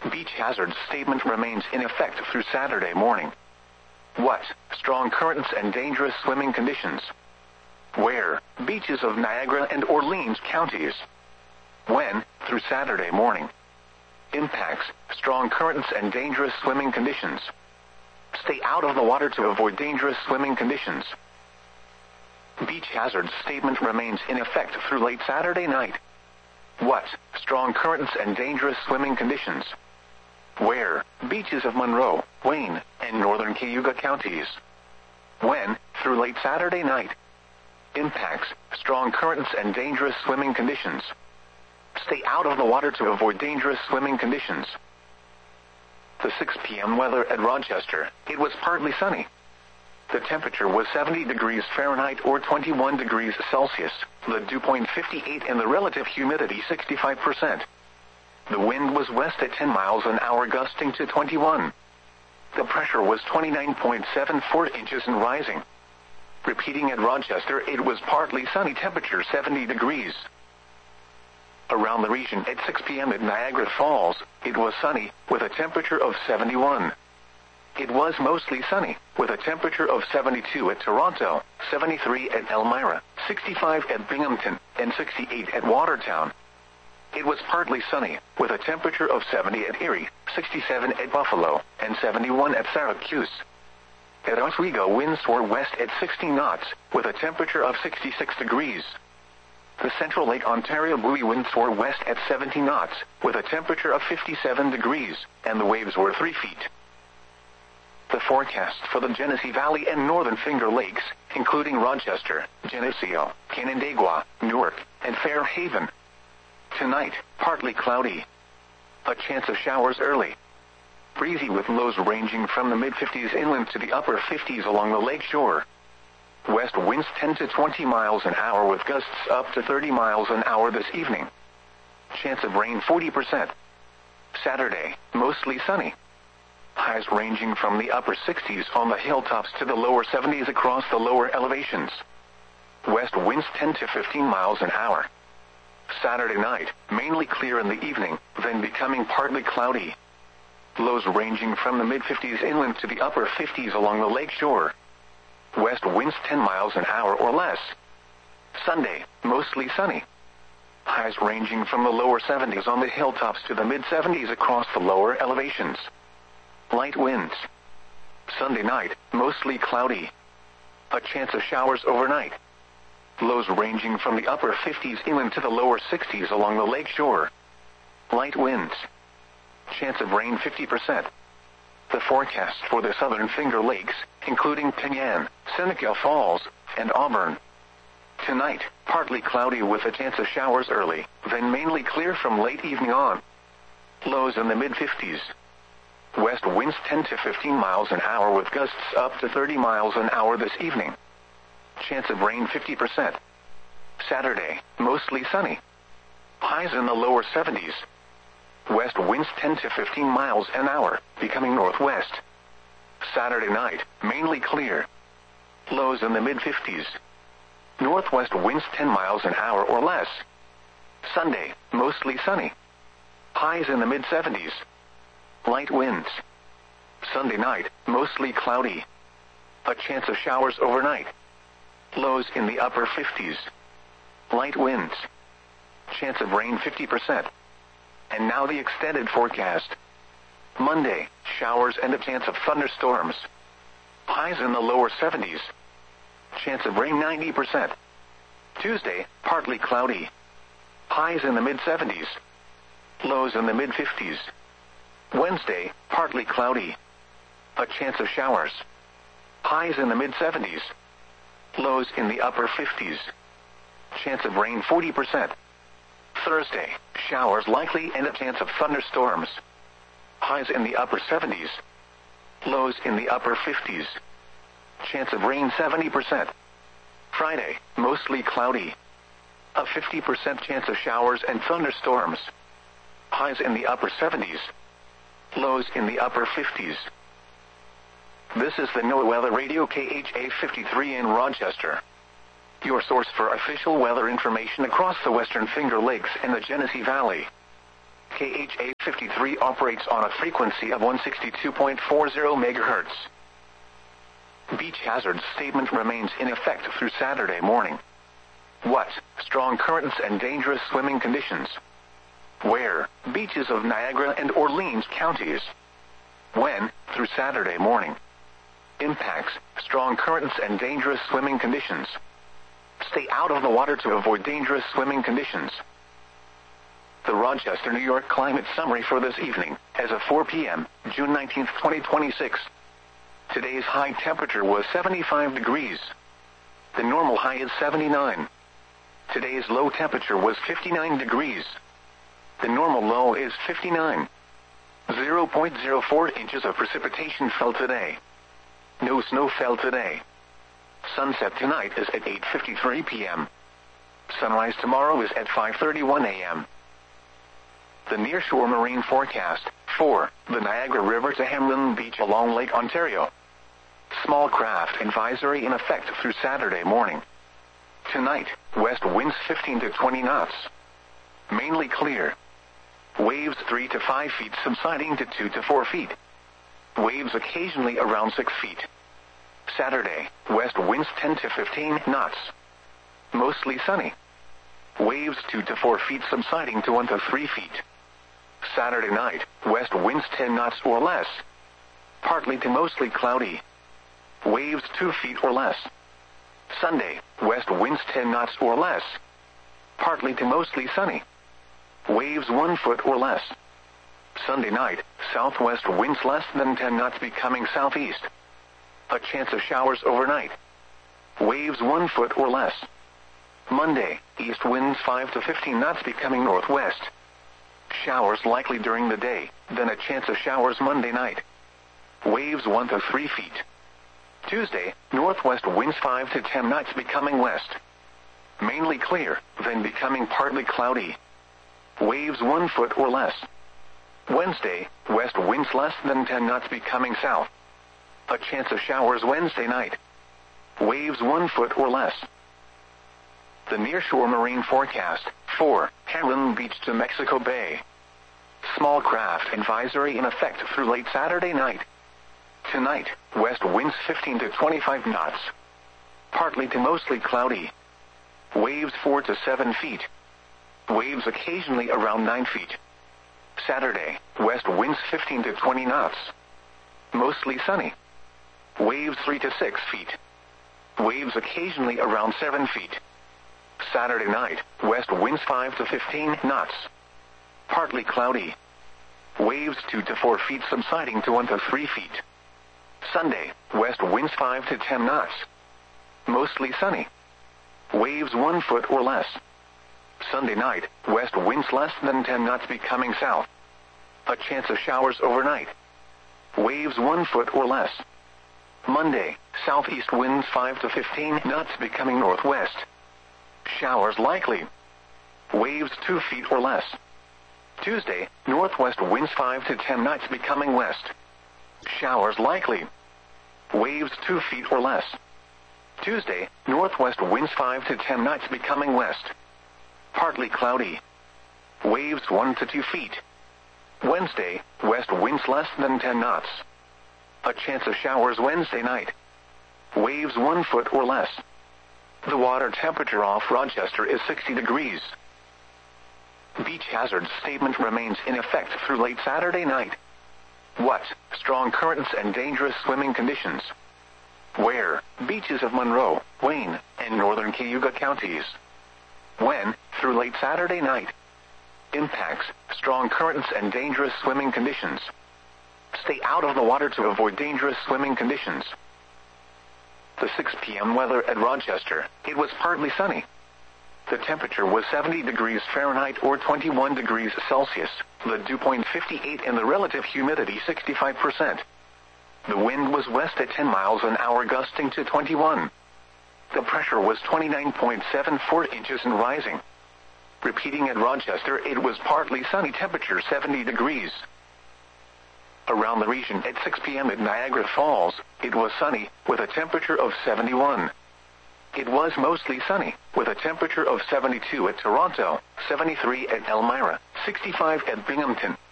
Beach hazard statement remains in effect through Saturday morning. What? Strong currents and dangerous swimming conditions. Where? Beaches of Niagara and Orleans counties. When? Through Saturday morning. Impacts: strong currents and dangerous swimming conditions. Stay out of the water to avoid dangerous swimming conditions. Beach hazard statement remains in effect through late Saturday night. What? Strong currents and dangerous swimming conditions. Where? Beaches of Monroe, Wayne, and northern Cayuga counties. When? Through late Saturday night. Impacts: strong currents and dangerous swimming conditions. Stay out of the water to avoid dangerous swimming conditions. The 6 p.m. weather at Rochester. It was partly sunny. The temperature was 70 degrees Fahrenheit or 21 degrees Celsius, the dew point 58 and the relative humidity 65%. The wind was west at 10 miles an hour gusting to 21. The pressure was 29.74 inches and rising. Repeating at Rochester, it was partly sunny, temperature 70 degrees. Around the region at 6 p.m. at Niagara Falls, it was sunny, with a temperature of 71. It was mostly sunny, with a temperature of 72 at Toronto, 73 at Elmira, 65 at Binghamton, and 68 at Watertown. It was partly sunny, with a temperature of 70 at Erie, 67 at Buffalo, and 71 at Syracuse. At Oswego, winds were west at 60 knots, with a temperature of 66 degrees. The Central Lake Ontario buoy winds were west at 70 knots, with a temperature of 57 degrees, and the waves were 3 feet. The forecast for the Genesee Valley and Northern Finger Lakes, including Rochester, Geneseo, Canandaigua, Newark, and Fairhaven. Tonight, partly cloudy. A chance of showers early. Breezy with lows ranging from the mid-50s inland to the upper 50s along the lake shore. West winds 10 to 20 miles an hour with gusts up to 30 miles an hour this evening. Chance of rain 40%. Saturday, mostly sunny. Highs ranging from the upper 60s on the hilltops to the lower 70s across the lower elevations. West winds 10 to 15 miles an hour. Saturday night, mainly clear in the evening, then becoming partly cloudy. Lows ranging from the mid-50s inland to the upper 50s along the lake shore. West winds 10 miles an hour or less. Sunday, mostly sunny. Highs ranging from the lower 70s on the hilltops to the mid-70s across the lower elevations. Light winds. Sunday night, mostly cloudy. A chance of showers overnight. Lows ranging from the upper 50s inland to the lower 60s along the lake shore. Light winds. Chance of rain 50%. The forecast for the Southern Finger Lakes, including Penyan, Seneca Falls, and Auburn. Tonight, partly cloudy with a chance of showers early, then mainly clear from late evening on. Lows in the mid-50s. West winds 10 to 15 miles an hour with gusts up to 30 miles an hour this evening. Chance of rain 50%. Saturday, mostly sunny. Highs in the lower 70s. West winds 10 to 15 miles an hour, becoming northwest. Saturday night, mainly clear. Lows in the mid-50s. Northwest winds 10 miles an hour or less. Sunday, mostly sunny. Highs in the mid-70s. Light winds. Sunday night, mostly cloudy. A chance of showers overnight. Lows in the upper 50s. Light winds. Chance of rain 50%. And now the extended forecast. Monday, showers and a chance of thunderstorms. Highs in the lower 70s. Chance of rain 90%. Tuesday, partly cloudy. Highs in the mid-70s. Lows in the mid-50s. Wednesday, partly cloudy. A chance of showers. Highs in the mid-70s. Lows in the upper 50s. Chance of rain 40%. Thursday, showers likely and a chance of thunderstorms. Highs in the upper 70s. Lows in the upper 50s. Chance of rain 70%. Friday, mostly cloudy. A 50% chance of showers and thunderstorms. Highs in the upper 70s. Lows in the upper 50s. This is the NOAA Weather Radio KHA 53 in Rochester. Your source for official weather information across the Western Finger Lakes and the Genesee Valley. KHA 53 operates on a frequency of 162.40 MHz. Beach hazard statement remains in effect through Saturday morning. What? Strong currents and dangerous swimming conditions. Where? Beaches of Niagara and Orleans counties. When? Through Saturday morning. Impacts: strong currents and dangerous swimming conditions. Stay out of the water to avoid dangerous swimming conditions. The Rochester, New York climate summary for this evening, as of 4 p.m., June 19, 2026. Today's high temperature was 75 degrees. The normal high is 79. Today's low temperature was 59 degrees. The normal low is 59. 0.04 inches of precipitation fell today. No snow fell today. Sunset tonight is at 8:53 p.m. Sunrise tomorrow is at 5:31 a.m. The nearshore marine forecast: for the Niagara River to Hamlin Beach along Lake Ontario. Small craft advisory in effect through Saturday morning. Tonight, west winds 15 to 20 knots. Mainly clear. Waves 3 to 5 feet subsiding to 2 to 4 feet. Waves occasionally around 6 feet. Saturday, west winds 10 to 15 knots. Mostly sunny. Waves 2 to 4 feet subsiding to 1 to 3 feet. Saturday night, west winds 10 knots or less. Partly to mostly cloudy. Waves 2 feet or less. Sunday, west winds 10 knots or less. Partly to mostly sunny. Waves 1 foot or less. Sunday night, southwest winds less than 10 knots becoming southeast. A chance of showers overnight. Waves 1 foot or less. Monday, east winds 5 to 15 knots becoming northwest. Showers likely during the day, then a chance of showers Monday night. Waves 1 to 3 feet. Tuesday, northwest winds 5 to 10 knots becoming west. Mainly clear, then becoming partly cloudy. Waves 1 foot or less. Wednesday, west winds less than 10 knots becoming south. A chance of showers Wednesday night. Waves 1 foot or less. The nearshore marine forecast: for Hamlin Beach to Mexico Bay. Small craft advisory in effect through late Saturday night. Tonight, west winds 15 to 25 knots. Partly to mostly cloudy. Waves 4 to 7 feet. Waves occasionally around 9 feet. Saturday, west winds 15 to 20 knots. Mostly sunny. Waves 3 to 6 feet. Waves occasionally around 7 feet. Saturday night, west winds 5 to 15 knots. Partly cloudy. Waves 2 to 4 feet subsiding to 1 to 3 feet. Sunday, west winds 5 to 10 knots. Mostly sunny. Waves 1 foot or less. Sunday night, west winds less than 10 knots becoming south. A chance of showers overnight. Waves 1 foot or less. Monday, southeast winds 5 to 15 knots becoming northwest. Showers likely. Waves 2 feet or less. Tuesday, northwest winds 5 to 10 knots becoming west. Showers likely. Waves 2 feet or less. Tuesday, northwest winds 5 to 10 knots becoming west. Partly cloudy. Waves 1 to 2 feet. Wednesday, west winds less than 10 knots. A chance of showers Wednesday night. Waves 1 foot or less. The water temperature off Rochester is 60 degrees. Beach hazard statement remains in effect through late Saturday night. What? Strong currents and dangerous swimming conditions. Where? Beaches of Monroe, Wayne, and northern Cayuga counties. When? Through late Saturday night. Impacts: strong currents and dangerous swimming conditions. Stay out of the water to avoid dangerous swimming conditions. The 6 p.m. weather at Rochester: it was partly sunny. The temperature was 70 degrees Fahrenheit or 21 degrees Celsius, the dew point 58 and the relative humidity 65%. The wind was west at 10 miles an hour gusting to 21. The pressure was 29.74 inches and rising. Repeating at Rochester, it was partly sunny, temperature 70 degrees. Around the region at 6 p.m. at Niagara Falls, it was sunny, with a temperature of 71. It was mostly sunny, with a temperature of 72 at Toronto, 73 at Elmira, 65 at Binghamton,